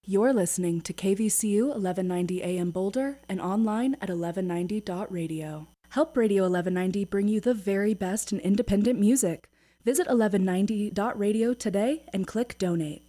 You're listening to KVCU 1190 AM Boulder and online at 1190.radio. Help Radio 1190 bring you the very best in independent music. Visit 1190.radio today and click donate.